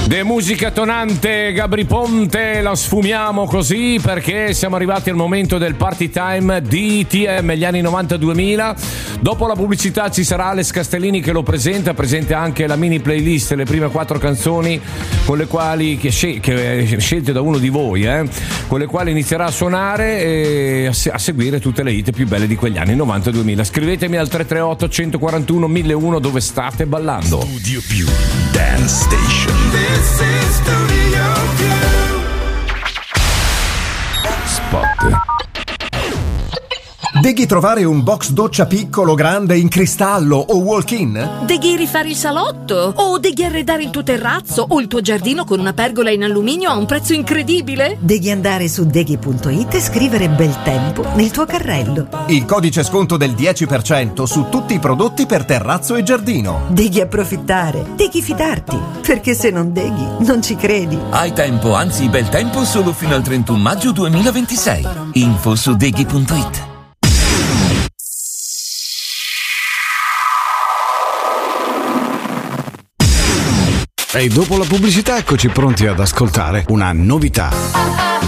De musica tonante, Gabri Ponte, la sfumiamo così perché siamo arrivati al momento del party time di ITM, gli anni 90-2000. Dopo la pubblicità ci sarà Alex Castellini che lo presenta anche la mini playlist, le prime 4 canzoni con le quali che scelte da uno di voi, con le quali inizierà a suonare e a seguire tutte le hit più belle di quegli anni 90-2000. Scrivetemi al 338 141 1001 dove state ballando. Studio Più Dance Station. This is Studio Più. Spot. Devi trovare un box doccia piccolo, grande, in cristallo o walk-in? Devi rifare il salotto? O devi arredare il tuo terrazzo o il tuo giardino con una pergola in alluminio a un prezzo incredibile? Devi andare su deghi.it e scrivere bel tempo nel tuo carrello. Il codice sconto del 10% su tutti i prodotti per terrazzo e giardino. Devi approfittare, devi fidarti, perché se non deghi non ci credi. Hai tempo, anzi bel tempo solo fino al 31 maggio 2026. Info su deghi.it. E dopo la pubblicità eccoci pronti ad ascoltare una novità.